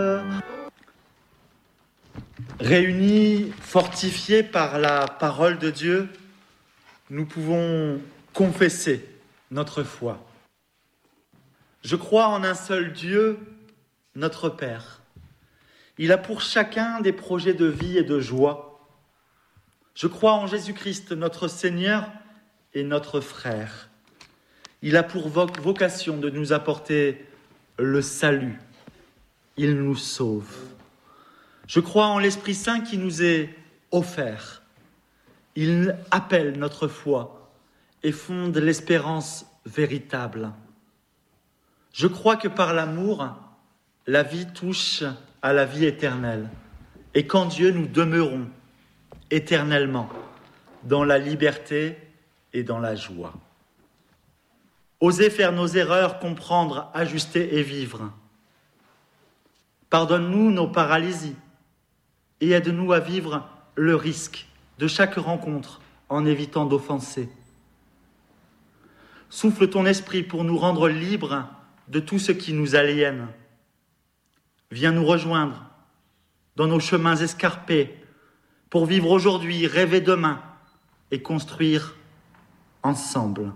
Réunis, fortifiés par la parole de Dieu, nous pouvons confesser notre foi. Je crois en un seul Dieu, notre Père. Il a pour chacun des projets de vie et de joie. Je crois en Jésus-Christ, notre Seigneur et notre frère. Il a pour vocation de nous apporter le salut. Il nous sauve. Je crois en l'Esprit Saint qui nous est offert. Il appelle notre foi et fonde l'espérance véritable. Je crois que par l'amour, la vie touche à la vie éternelle et qu'en Dieu nous demeurons éternellement dans la liberté et dans la joie. Oser faire nos erreurs, comprendre, ajuster et vivre. Pardonne-nous nos paralysies et aide-nous à vivre le risque de chaque rencontre en évitant d'offenser. Souffle ton esprit pour nous rendre libres de tout ce qui nous aliène. Viens nous rejoindre dans nos chemins escarpés pour vivre aujourd'hui, rêver demain et construire ensemble.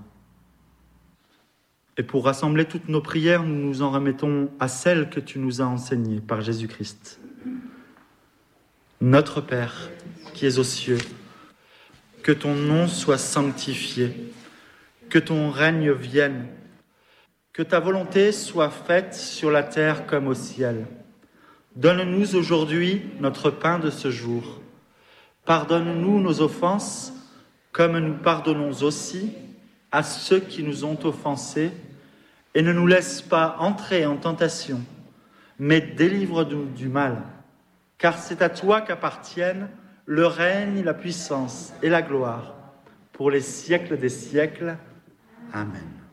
Et pour rassembler toutes nos prières, nous nous en remettons à celles que tu nous as enseignées par Jésus-Christ. Notre Père, qui es aux cieux, que ton nom soit sanctifié, que ton règne vienne, que ta volonté soit faite sur la terre comme au ciel. Donne-nous aujourd'hui notre pain de ce jour. Pardonne-nous nos offenses, comme nous pardonnons aussi à ceux qui nous ont offensés, et ne nous laisse pas entrer en tentation, mais délivre-nous du mal. Car c'est à toi qu'appartiennent le règne, la puissance et la gloire, pour les siècles des siècles. Amen.